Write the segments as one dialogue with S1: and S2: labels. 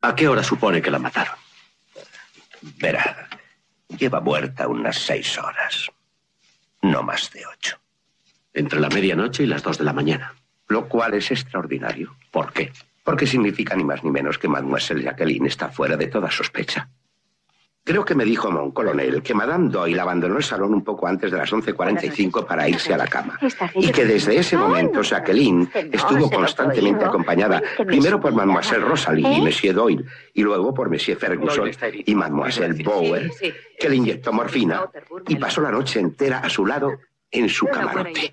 S1: ¿A qué hora supone que la mataron?
S2: Verá, lleva muerta unas 6 horas. No más de 8.
S1: Entre la medianoche y las 2 de la mañana.
S2: Lo cual es extraordinario.
S1: ¿Por qué?
S2: Porque significa ni más ni menos que Mademoiselle Jacqueline está fuera de toda sospecha. Creo que me dijo mon colonel que Madame Doyle abandonó el salón un poco antes de las 11:45 para irse a la cama. Y que desde ese momento Jacqueline estuvo constantemente acompañada primero por Mademoiselle Rosalie y Monsieur Doyle, y luego por Monsieur Ferguson y Mademoiselle Bower, que le inyectó morfina y pasó la noche entera a su lado en su camarote.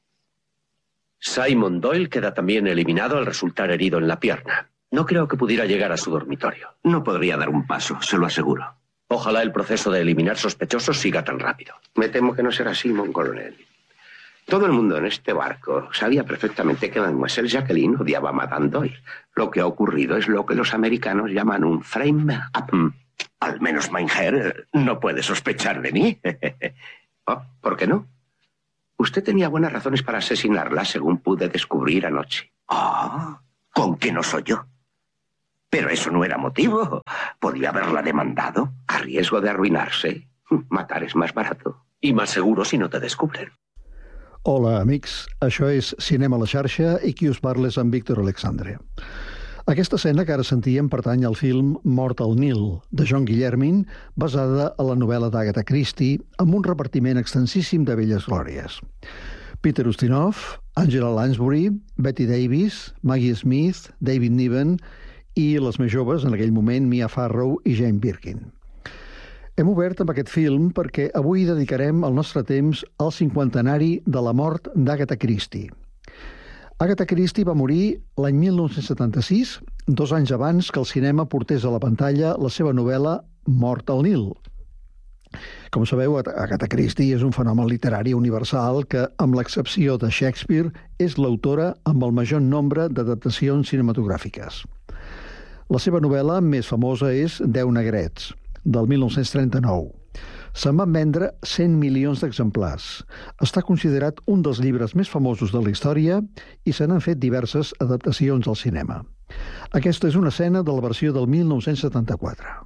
S1: Simon Doyle queda también eliminado al resultar herido en la pierna. No creo que pudiera llegar a su dormitorio.
S2: No podría dar un paso, se lo aseguro.
S1: Ojalá el proceso de eliminar sospechosos siga tan rápido.
S2: Me temo que no será así, mon colonel. Todo el mundo en este barco sabía perfectamente que Mademoiselle Jacqueline odiaba a Madame Doyle. Lo que ha ocurrido es lo que los americanos llaman un frame-up. Al menos Mainher no puede sospechar de mí. Oh, ¿por qué no? Usted tenía buenas razones para asesinarla, según pude descubrir anoche. Ah, ¿con qué no soy yo? Pero eso no era motivo. Podía haberla demandado a riesgo de arruinarse. Matar és més barat.
S1: I més seguro si no te descubren.
S3: Hola, amics. Això és Cinema a la xarxa i qui us parla és en Víctor Alexandre. Aquesta escena que ara sentíem pertany al film Mort al Nil, de John Guillermin, basada a la novel·la d'Agatha Christie, amb un repartiment extensíssim de velles glòries. Peter Ustinov, Angela Lansbury, Betty Davis, Maggie Smith, David Niven i les més joves, en aquell moment, Mia Farrow i Jane Birkin. Hem obert amb aquest film perquè avui dedicarem el nostre temps al 50enari de la mort d'Agatha Christie. Agatha Christie va morir l'any 1976, 2 anys abans que el cinema portés a la pantalla la seva novel·la Mort al Nil. Com sabeu, Agatha Christie és un fenomen literari universal que, amb l'excepció de Shakespeare, és l'autora amb el major nombre d'adaptacions cinematogràfiques. La seva novel·la més famosa és 10 negrets, del 1939. Se'n van vendre 100 milions d'exemplars. Està considerat un dels llibres més famosos de la història i se n'han fet diverses adaptacions al cinema. Aquesta és una escena de la versió del 1974.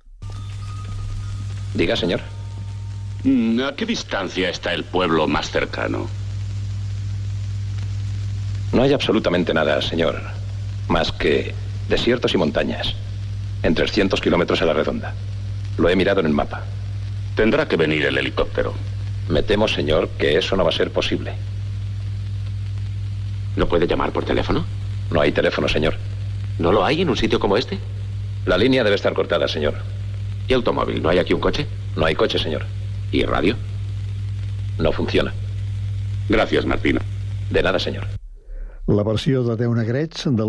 S4: Diga, señor.
S5: ¿A qué distancia está el pueblo más cercano?
S4: No hay absolutamente nada, señor, más que desiertos y montañas, en 300 kilómetros a la redonda. Lo he mirado en el mapa.
S5: Tendrá que venir el helicóptero.
S4: Me temo, señor, que eso no va a ser posible.
S5: ¿No puede llamar por teléfono?
S4: No hay teléfono, señor.
S5: ¿No lo hay en un sitio como este?
S4: La línea debe estar cortada, señor.
S5: ¿Y automóvil? ¿No hay aquí un coche?
S4: No hay coche, señor.
S5: ¿Y radio?
S4: No funciona.
S5: Gracias, Martino.
S4: De nada, señor.
S3: La versió de 10 negrets del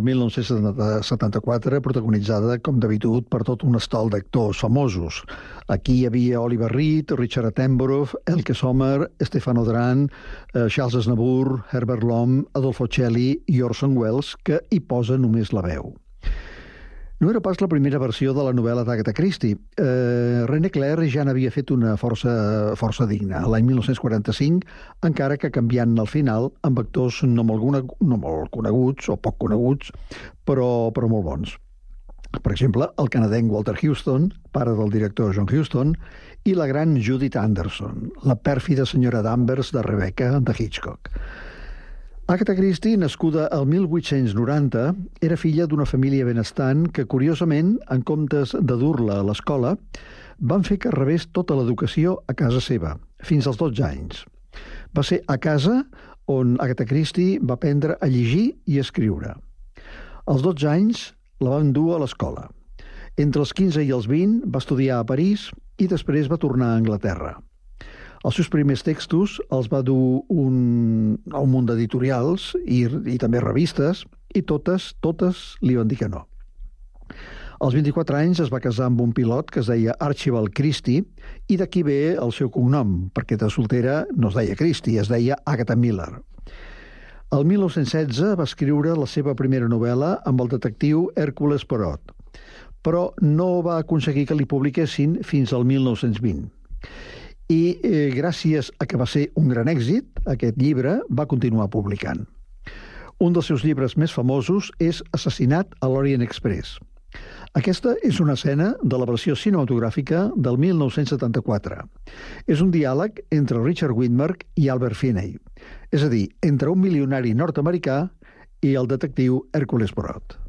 S3: 1974, protagonitzada, com d'habitud, per tot un estol d'actors famosos. Aquí hi havia Oliver Reed, Richard Attenborough, Elke Sommer, Stefano Dran, Charles Aznavour, Herbert Lom, Adolfo Celli i Orson Welles, que hi posa només la veu. No era pas la primera versió de la novel·la d'Agatha Christie. René Clair ja n'havia fet una força digna, l'any 1945, encara que canviant el final amb actors no molt coneguts o poc coneguts, però molt bons. Per exemple, el canadenc Walter Huston, pare del director John Huston, i la gran Judith Anderson, la pèrfida senyora Danvers de Rebecca, de Hitchcock. Agatha Christie, nascuda al 1890, era filla d'una família benestant que, curiosament, en comptes de dur-la a l'escola, van fer que rebés tota l'educació a casa seva, fins als 12 anys. Va ser a casa on Agatha Christie va aprendre a llegir i escriure. Als 12 anys la van dur a l'escola. Entre els 15 i els 20 va estudiar a París i després va tornar a Anglaterra. Els seus primers textos els va dur a un munt d'editorials i també revistes, i totes li van dir que no. Als 24 anys es va casar amb un pilot que es deia Archibald Christie, i d'aquí ve el seu cognom, perquè de soltera no es deia Christie, es deia Agatha Miller. El 1916 va escriure la seva primera novel·la amb el detectiu Hércules Poirot, però no va aconseguir que li publiquessin fins al 1920. I gràcies a que va ser un gran èxit, aquest llibre va continuar publicant. Un dels seus llibres més famosos és Assassinat a l'Orient Express, Aquesta és una escena de la versió cinematogràfica del 1974. És un diàleg entre Richard Widmark i Albert Finney, és a dir, entre un milionari nord-americà i el detectiu Hércules Poirot.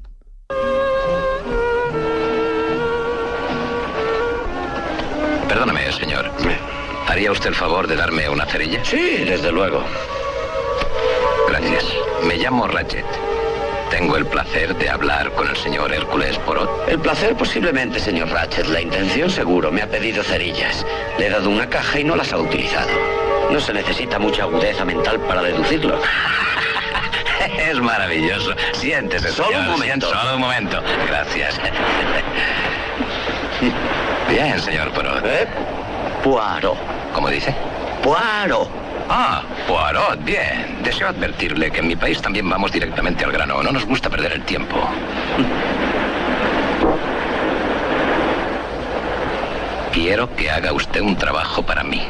S4: Perdóname, señor. ¿Haría usted el favor de darme una cerilla?
S1: Sí, desde luego.
S4: Gracias. Me llamo Ratchet. Tengo el placer de hablar con el señor Hércules Poirot.
S1: El placer posiblemente, señor Ratchet. La intención seguro. Me ha pedido cerillas. Le he dado una caja y no las ha utilizado. No se necesita mucha agudeza mental para deducirlo.
S4: Es maravilloso. Siéntese, señor.
S1: Solo un momento.
S4: Solo un momento. Gracias. Bien, señor Poirot.
S1: Poirot.
S4: ¿Cómo dice?
S1: Poirot.
S4: Ah, Poirot, bien. Deseo advertirle que en mi país también vamos directamente al grano. No nos gusta perder el tiempo. Quiero que haga usted un trabajo para mí.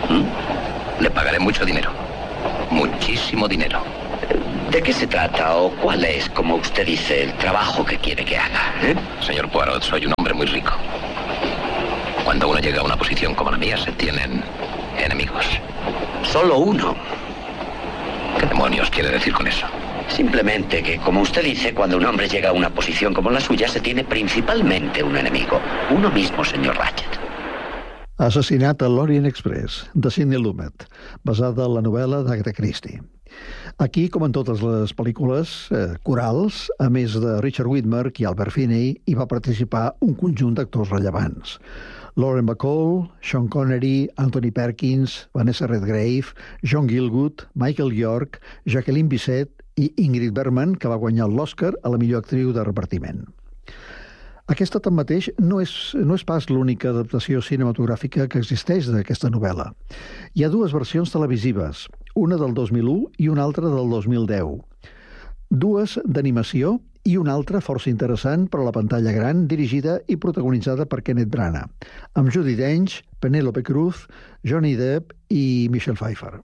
S4: Le pagaré mucho dinero. Muchísimo dinero.
S1: ¿De qué se trata o cuál es, como usted dice, el trabajo que quiere que haga?
S4: Señor Poirot, soy un hombre muy rico. Cuando uno llega a una posición como la mía, se tienen enemigos.
S1: Solo uno.
S4: ¿Qué demonios quiere decir con eso?
S1: Simplemente que, como usted dice, cuando un hombre llega a una posición como la suya, se tiene principalmente un enemigo. Uno mismo, señor Ratchet.
S3: Assassinat a l'Orient Express, de Sidney Lumet, basada en la novel·la d'Agatha Christie. Aquí, com en totes les pel·lícules corals, a més de Richard Widmark i Albert Finney, hi va participar un conjunt d'actors rellevants. Lauren Bacall, Sean Connery, Anthony Perkins, Vanessa Redgrave, John Gielgud, Michael York, Jacqueline Bisset i Ingrid Bergman, que va guanyar l'Oscar a la millor actriu de repartiment. Aquesta, tanmateix, no és pas l'única adaptació cinematogràfica que existeix d'aquesta novel·la. Hi ha dues versions televisives, una del 2001 i una altra del 2010. Dues d'animació i una altra força interessant per a la pantalla gran, dirigida i protagonitzada per Kenneth Branagh, amb Judi Dench, Penélope Cruz, Johnny Depp i Michelle Pfeiffer.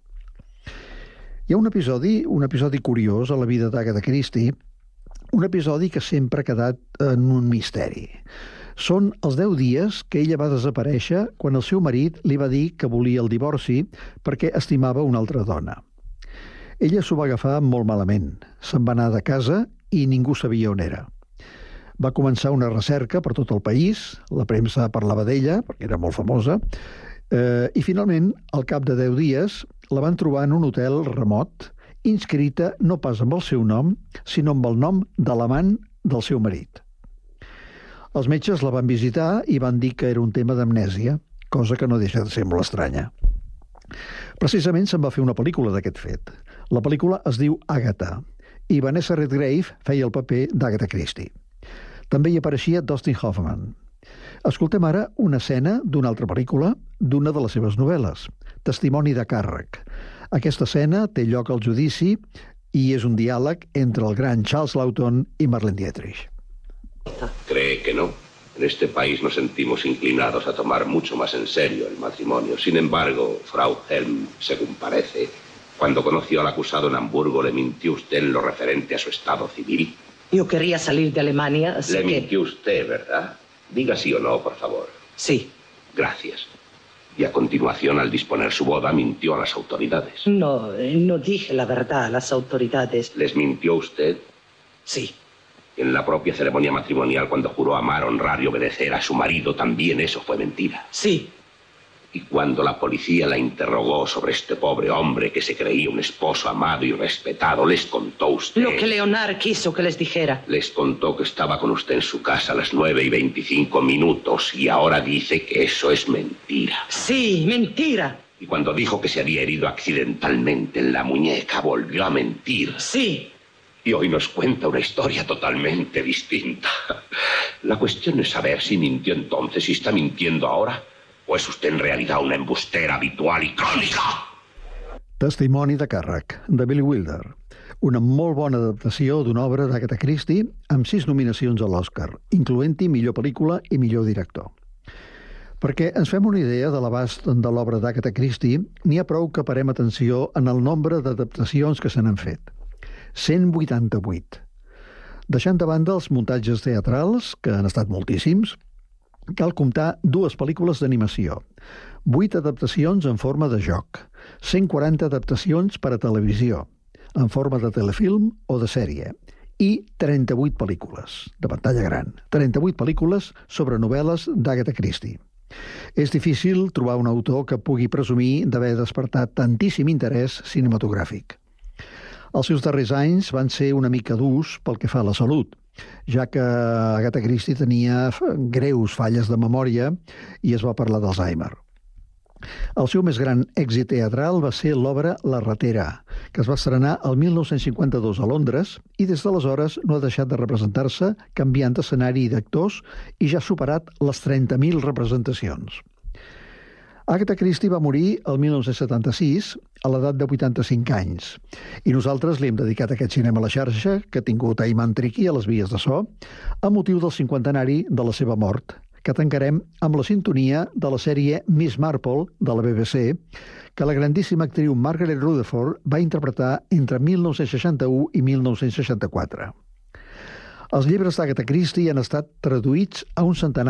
S3: Hi ha un episodi curiós a la vida d'Agatha Christie, un episodi que sempre ha quedat en un misteri. Són els 10 dies que ella va desaparèixer quan el seu marit li va dir que volia el divorci perquè estimava una altra dona. Ella s'ho va agafar molt malament. Se'n va anar de casa i ningú sabia on era. Va començar una recerca per tot el país, la premsa parlava d'ella, perquè era molt famosa, i finalment, al cap de 10 dies, la van trobar en un hotel remot, inscrita no pas amb el seu nom, sinó amb el nom de l'amant del seu marit. Els metges la van visitar i van dir que era un tema d'amnèsia, cosa que no deixa de ser molt estranya. Precisament se'n va fer una pel·lícula d'aquest fet. La pel·lícula es diu Agatha, i Vanessa Redgrave feia el paper d'Agatha Christie. També hi apareixia Dustin Hoffman. Escoltem ara una escena d'una altra pel·lícula, d'una de les seves novel·les, Testimoni de càrrec. Aquesta escena té lloc al judici i és un diàleg entre el gran Charles Lawton i Marlene Dietrich.
S2: ¿Cree que no? En este país nos sentimos inclinados a tomar mucho más en serio el matrimonio. Sin embargo, Frau Helm, según parece, cuando conoció al acusado en Hamburgo, le mintió usted en lo referente a su estado civil.
S6: Yo quería salir de Alemania, así
S2: Le
S6: que...
S2: mintió usted, ¿verdad? Diga sí o no, por favor.
S6: Sí.
S2: Gracias. Y a continuación, al disponer su boda, mintió a las autoridades.
S6: No dije la verdad a las autoridades.
S2: ¿Les mintió usted?
S6: Sí.
S2: En la propia ceremonia matrimonial, cuando juró amar, honrar y obedecer a su marido, también eso fue mentira.
S6: Sí.
S2: Y cuando la policía la interrogó sobre este pobre hombre que se creía un esposo amado y respetado, les contó usted...
S6: Lo que Leonard quiso que les dijera.
S2: Les contó que estaba con usted en su casa a las 9:25 y ahora dice que eso es mentira.
S6: Sí, mentira.
S2: Y cuando dijo que se había herido accidentalmente en la muñeca, volvió a mentir.
S6: Sí.
S2: Y hoy nos cuenta una historia totalmente distinta. La cuestión es saber si mintió entonces y está mintiendo ahora, o és usted en realidad una embustera habitual i crònica?
S3: Testimoni de càrrec, de Billy Wilder. Una molt bona adaptació d'una obra d'Agatha Christie amb 6 nominacions a l'Oscar, incloent-hi millor pel·lícula i millor director. Perquè ens fem una idea de l'abast de l'obra d'Agatha Christie, n'hi ha prou que parem atenció en el nombre d'adaptacions que se n'han fet. 188. Deixant de banda els muntatges teatrals, que han estat moltíssims, cal comptar 2 pel·lícules d'animació, 8 adaptacions en forma de joc, 140 adaptacions per a televisió, en forma de telefilm o de sèrie, i 38 pel·lícules, de pantalla gran, 38 pel·lícules sobre novel·les d'Agatha Christie. És difícil trobar un autor que pugui presumir d'haver despertat tantíssim interès cinematogràfic. Els seus darrers anys van ser una mica durs pel que fa a la salut, ja que Agatha Christie tenia greus falles de memòria i es va parlar d'Alzheimer. El seu més gran èxit teatral va ser l'obra La ratera, que es va estrenar el 1952 a Londres i des d'aleshores no ha deixat de representar-se canviant d'escenari i d'actors i ja ha superat les 30.000 representacions. Agatha Christie va morir el 1976 a l'edat de 85 anys i nosaltres li hem dedicat aquest cinema a la xarxa que ha tingut Ayman Triqui a les vies de so a motiu del 50enari de la seva mort, que tancarem amb la sintonia de la sèrie Miss Marple de la BBC que la grandíssima actriu Margaret Rutherford va interpretar entre 1961 i 1964. Els llibres d'Agatha Christie han estat traduïts a un centenar